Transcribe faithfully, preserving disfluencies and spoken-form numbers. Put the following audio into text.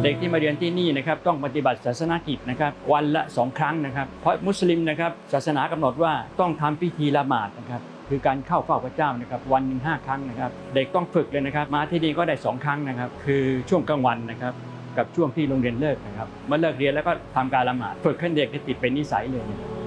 ด็กที่มาเรียนที่นี่นะครับต้องปฏิบัติศาสนกิจนะครับวันละสองครั้งนะครับเพราะมุสลิมนะครับศาสนากำหนดว่าต้องทำพิธีละหมาดนะครับคือการเข้าเฝ้าพระเจ้านะครับวันหนึ่งห้าครั้งนะครับเด็กต้องฝึกเลยนะครับมาที่นี่ก็ได้สองครั้งนะครับคือช่วงกลางวันนะครับกับช่วงที่โรงเรียนเลิกนะครับเมื่อเลิกเรียนแล้วก็ทำการละหมาดฝึกให้เด็กติดเป็นนิสัยเลย